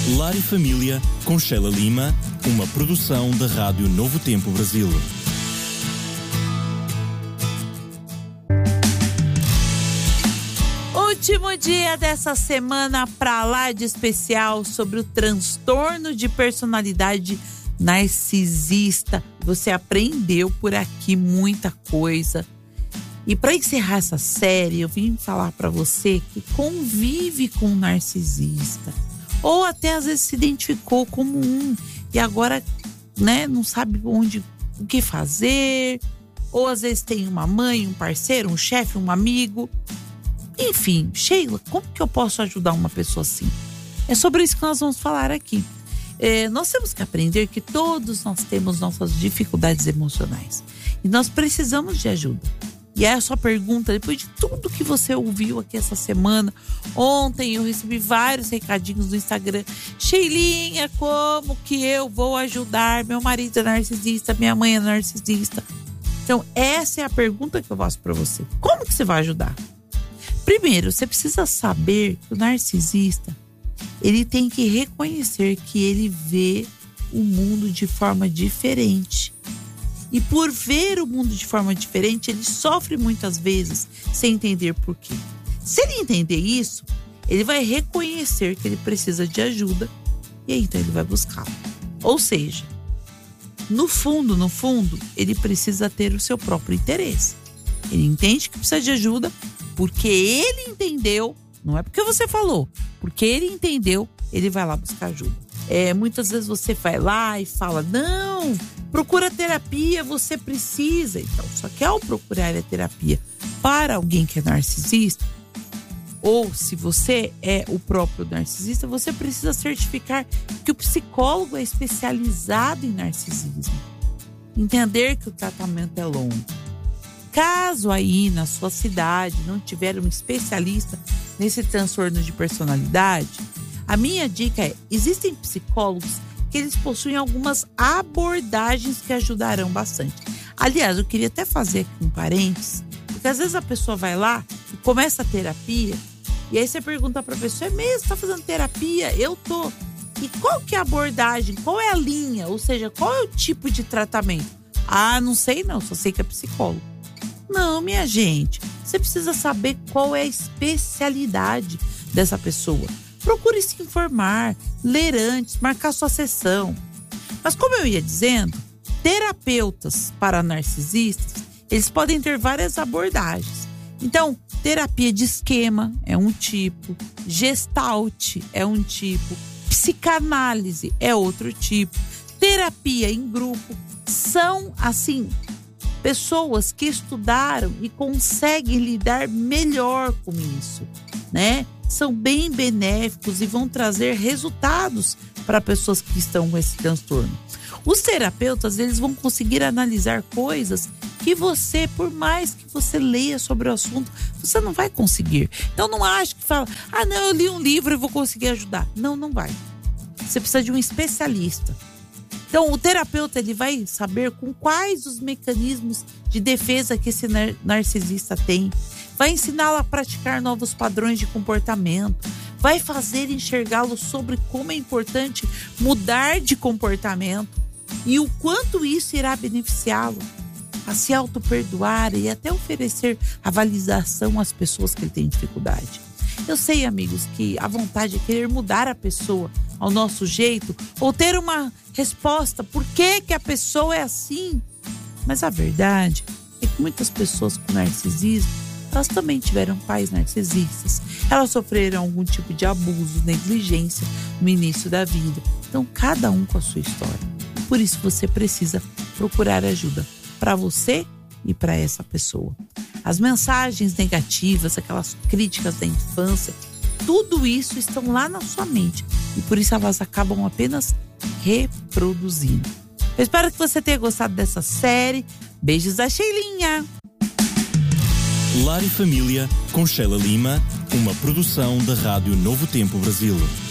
Lar e Família, com Sheila Lima, uma produção da Rádio Novo Tempo Brasil. Último dia dessa semana pra lá de especial sobre o transtorno de personalidade narcisista. Você aprendeu por aqui muita coisa. E para encerrar essa série, eu vim falar para você que convive com um narcisista. Ou até às vezes se identificou como um e agora, não sabe o que fazer. Ou às vezes tem uma mãe, um parceiro, um chefe, um amigo. Enfim, Sheila, como que eu posso ajudar uma pessoa assim? É sobre isso que nós vamos falar aqui. Nós temos que aprender que todos nós temos nossas dificuldades emocionais. E nós precisamos de ajuda. E é a sua pergunta, depois de tudo que você ouviu aqui essa semana. Ontem eu recebi vários recadinhos no Instagram. Sheilinha, como que eu vou ajudar? Meu marido é narcisista, minha mãe é narcisista. Então, essa é a pergunta que eu faço para você. Como que você vai ajudar? Primeiro, você precisa saber que o narcisista, ele tem que reconhecer que ele vê o mundo de forma diferente. E por ver o mundo de forma diferente, ele sofre muitas vezes sem entender por quê. Se ele entender isso, ele vai reconhecer que ele precisa de ajuda e aí então ele vai buscá-la. Ou seja, no fundo, ele precisa ter o seu próprio interesse. Ele entende que precisa de ajuda porque ele entendeu, não é porque você falou, porque ele entendeu, ele vai lá buscar ajuda. Muitas vezes você vai lá e fala, não, procura terapia, você precisa. Então, só que ao procurar a terapia para alguém que é narcisista, ou se você é o próprio narcisista, você precisa certificar que o psicólogo é especializado em narcisismo. Entender que o tratamento é longo. Caso aí na sua cidade não tiver um especialista nesse transtorno de personalidade, a minha dica é, existem psicólogos que eles possuem algumas abordagens que ajudarão bastante. Aliás, eu queria até fazer aqui um parênteses, porque às vezes a pessoa vai lá e começa a terapia, e aí você pergunta para a pessoa, é mesmo? Tá fazendo terapia? Eu tô. E qual que é a abordagem? Qual é a linha? Ou seja, qual é o tipo de tratamento? Ah, não sei não, só sei que é psicólogo. Não, minha gente, você precisa saber qual é a especialidade dessa pessoa. Procure se informar, ler antes, marcar sua sessão. Mas como eu ia dizendo, terapeutas para narcisistas, eles podem ter várias abordagens. Então, terapia de esquema é um tipo, gestalt é um tipo, psicanálise é outro tipo, terapia em grupo. São, assim, pessoas que estudaram e conseguem lidar melhor com isso, São bem benéficos e vão trazer resultados para pessoas que estão com esse transtorno. Os terapeutas, eles vão conseguir analisar coisas que você, por mais que você leia sobre o assunto, você não vai conseguir. Então não ache que fala, não, eu li um livro e vou conseguir ajudar. Não, não vai. Você precisa de um especialista. Então, o terapeuta, ele vai saber com quais os mecanismos de defesa que esse narcisista tem. Vai ensiná-lo a praticar novos padrões de comportamento. Vai fazer enxergá-lo sobre como é importante mudar de comportamento e o quanto isso irá beneficiá-lo a se auto-perdoar e até oferecer avaliação às pessoas que ele tem dificuldade. Eu sei, amigos, que a vontade é querer mudar a pessoa ao nosso jeito ou ter uma resposta, por que a pessoa é assim? Mas a verdade é que muitas pessoas com narcisismo, elas também tiveram pais narcisistas. Elas sofreram algum tipo de abuso, negligência no início da vida. Então, cada um com a sua história. Por isso, você precisa procurar ajuda para você e para essa pessoa. As mensagens negativas, aquelas críticas da infância, tudo isso estão lá na sua mente. E por isso elas acabam apenas reproduzindo. Eu espero que você tenha gostado dessa série. Beijos da Sheilinha! Lar e Família, com Sheila Lima, uma produção da Rádio Novo Tempo Brasil.